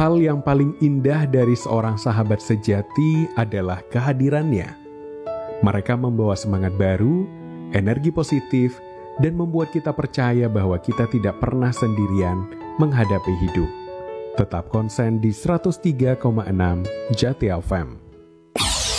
Hal yang paling indah dari seorang sahabat sejati adalah kehadirannya. Mereka membawa semangat baru, energi positif, dan membuat kita percaya bahwa kita tidak pernah sendirian menghadapi hidup. Tetap konsen di 103,6 Jati FM.